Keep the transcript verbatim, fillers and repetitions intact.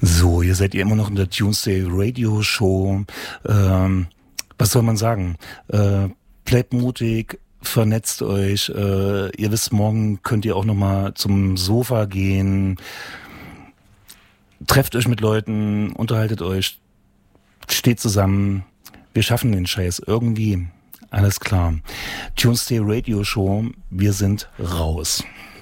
So, ihr seid ja immer noch in der Tuesday Radio Show. Ähm, was soll man sagen? Äh, bleibt mutig, vernetzt euch. Äh, ihr wisst, morgen könnt ihr auch nochmal zum Sofa gehen. Trefft euch mit Leuten, unterhaltet euch, steht zusammen. Wir schaffen den Scheiß irgendwie. Alles klar. Tuesday Radio Show, wir sind raus.